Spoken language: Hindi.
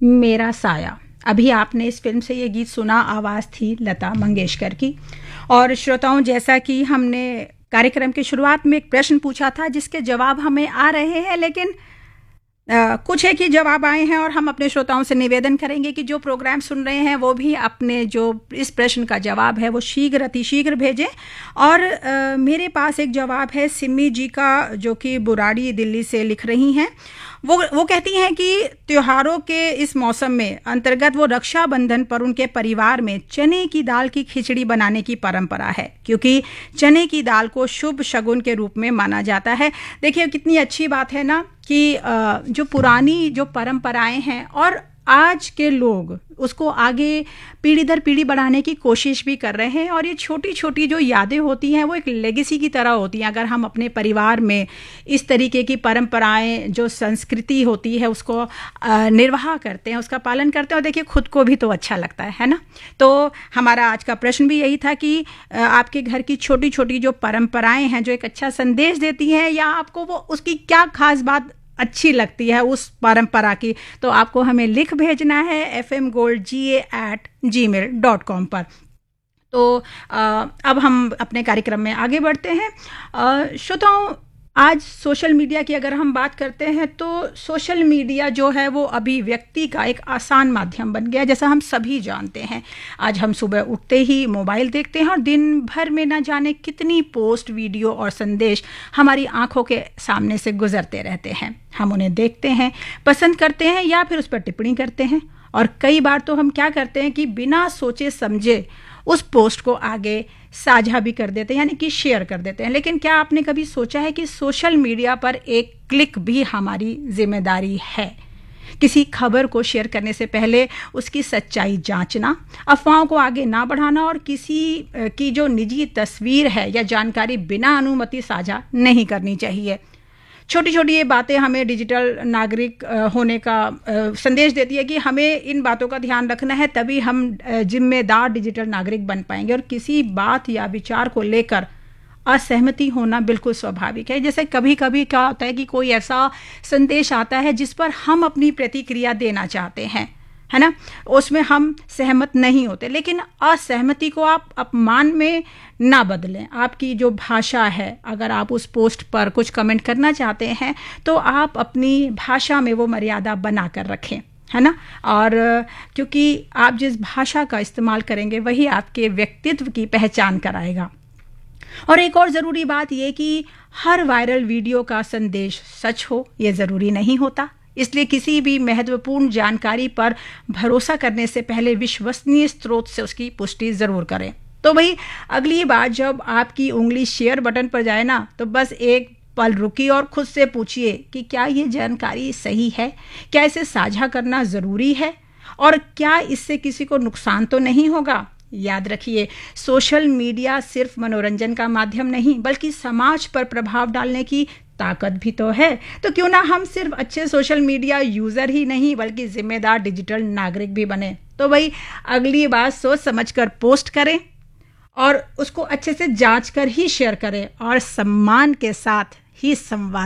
मेरा साया। अभी आपने इस फिल्म से ये गीत सुना, आवाज़ थी लता मंगेशकर की। और श्रोताओं, जैसा कि हमने कार्यक्रम की शुरुआत में एक प्रश्न पूछा था जिसके जवाब हमें आ रहे हैं, लेकिन कुछ एक ही जवाब आए हैं और हम अपने श्रोताओं से निवेदन करेंगे कि जो प्रोग्राम सुन रहे हैं वो भी अपने जो इस प्रश्न का जवाब है वो शीघ्र अतिशीघ्र भेजें। और मेरे पास एक जवाब है सिमी जी का, जो कि बुराड़ी दिल्ली से लिख रही हैं। वो कहती हैं कि त्योहारों के इस मौसम में अंतर्गत वो रक्षाबंधन पर उनके परिवार में चने की दाल की खिचड़ी बनाने की परंपरा है, क्योंकि चने की दाल को शुभ शगुन के रूप में माना जाता है। देखिए कितनी अच्छी बात है ना कि जो पुरानी जो परंपराएं हैं और आज के लोग उसको आगे पीढ़ी दर पीढ़ी बढ़ाने की कोशिश भी कर रहे हैं। और ये छोटी छोटी जो यादें होती हैं वो एक लेगेसी की तरह होती हैं। अगर हम अपने परिवार में इस तरीके की परंपराएं, जो संस्कृति होती है, उसको निर्वाह करते हैं, उसका पालन करते हैं, और देखिए खुद को भी तो अच्छा लगता है ना। तो हमारा आज का प्रश्न भी यही था कि आपके घर की छोटी छोटी जो परंपराएं हैं जो एक अच्छा संदेश देती हैं, या आपको वो उसकी क्या खास बात अच्छी लगती है उस परंपरा की, तो आपको हमें लिख भेजना है fmgoldga@gmail.com पर। तो अब हम अपने कार्यक्रम में आगे बढ़ते हैं। श्रोताओं, आज सोशल मीडिया की अगर हम बात करते हैं तो सोशल मीडिया जो है वो अभिव्यक्ति का एक आसान माध्यम बन गया, जैसा हम सभी जानते हैं। आज हम सुबह उठते ही मोबाइल देखते हैं और दिन भर में ना जाने कितनी पोस्ट, वीडियो और संदेश हमारी आंखों के सामने से गुजरते रहते हैं। हम उन्हें देखते हैं, पसंद करते हैं या फिर उस पर टिप्पणी करते हैं, और कई बार तो हम क्या करते हैं कि बिना सोचे समझे उस पोस्ट को आगे साझा भी कर देते हैं, यानी कि शेयर कर देते हैं। लेकिन क्या आपने कभी सोचा है कि सोशल मीडिया पर एक क्लिक भी हमारी जिम्मेदारी है? किसी खबर को शेयर करने से पहले उसकी सच्चाई जांचना, अफवाहों को आगे ना बढ़ाना, और किसी की जो निजी तस्वीर है या जानकारी बिना अनुमति साझा नहीं करनी चाहिए। छोटी छोटी ये बातें हमें डिजिटल नागरिक होने का संदेश देती है कि हमें इन बातों का ध्यान रखना है, तभी हम जिम्मेदार डिजिटल नागरिक बन पाएंगे। और किसी बात या विचार को लेकर असहमति होना बिल्कुल स्वाभाविक है। जैसे कभी कभी क्या होता है कि कोई ऐसा संदेश आता है जिस पर हम अपनी प्रतिक्रिया देना चाहते हैं, है ना, उसमें हम सहमत नहीं होते, लेकिन असहमति को आप अपमान में ना बदलें। आपकी जो भाषा है, अगर आप उस पोस्ट पर कुछ कमेंट करना चाहते हैं तो आप अपनी भाषा में वो मर्यादा बना कर रखें, है ना। और क्योंकि आप जिस भाषा का इस्तेमाल करेंगे वही आपके व्यक्तित्व की पहचान कराएगा। और एक और ज़रूरी बात ये कि हर वायरल वीडियो का संदेश सच हो ये ज़रूरी नहीं होता, इसलिए किसी भी महत्वपूर्ण जानकारी पर भरोसा करने से पहले विश्वसनीय स्रोत से उसकी पुष्टि ज़रूर करें। तो भाई अगली बार जब आपकी उंगली शेयर बटन पर जाए ना, तो बस एक पल रुकिए और खुद से पूछिए कि क्या ये जानकारी सही है, क्या इसे साझा करना ज़रूरी है, और क्या इससे किसी को नुकसान तो नहीं होगा। याद रखिए, सोशल मीडिया सिर्फ मनोरंजन का माध्यम नहीं बल्कि समाज पर प्रभाव डालने की ताकत भी तो है। तो क्यों ना हम सिर्फ अच्छे सोशल मीडिया यूज़र ही नहीं बल्कि जिम्मेदार डिजिटल नागरिक भी बने। तो भाई अगली बार सोच समझकर पोस्ट करें और उसको अच्छे से जांच कर ही शेयर करें, और सम्मान के साथ ही संवाद